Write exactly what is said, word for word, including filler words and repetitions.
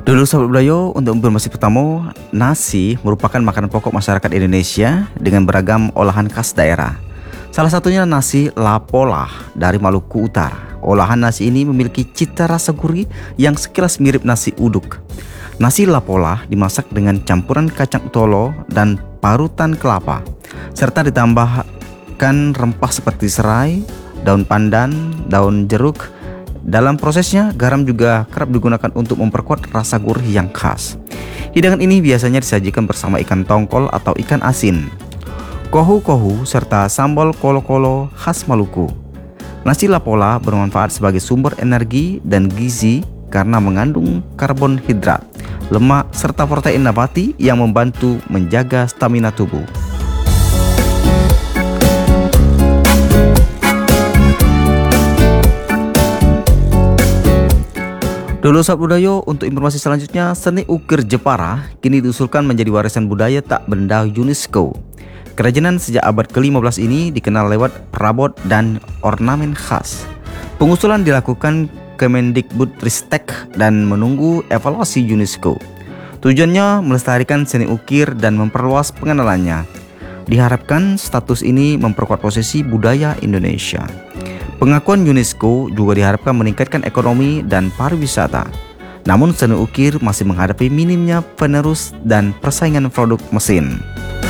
Dulu Sobat Budayo, untuk informasi pertama, nasi merupakan makanan pokok masyarakat Indonesia dengan beragam olahan khas daerah. Salah satunya nasi lapola dari Maluku Utara. Olahan nasi ini memiliki cita rasa gurih yang sekilas mirip nasi uduk. Nasi lapola dimasak dengan campuran kacang tolo dan parutan kelapa, serta ditambahkan rempah seperti serai, daun pandan, daun jeruk. Dalam prosesnya, garam juga kerap digunakan untuk memperkuat rasa gurih yang khas. Hidangan ini biasanya disajikan bersama ikan tongkol atau ikan asin, kohu-kohu, serta sambal kolo-kolo khas Maluku. Nasi lapola bermanfaat sebagai sumber energi dan gizi karena mengandung karbohidrat, lemak, serta protein nabati yang membantu menjaga stamina tubuh. Dulu Sobat Budayo, untuk informasi selanjutnya, seni ukir Jepara kini diusulkan menjadi warisan budaya tak benda UNESCO. Kerajinan sejak abad ke lima belas ini dikenal lewat perabot dan ornamen khas. Pengusulan dilakukan Kemendikbudristek dan menunggu evaluasi UNESCO. Tujuannya melestarikan seni ukir dan memperluas pengenalannya. Diharapkan status ini memperkuat posisi budaya Indonesia. Pengakuan UNESCO juga diharapkan meningkatkan ekonomi dan pariwisata. Namun seni ukir masih menghadapi minimnya penerus dan persaingan produk mesin.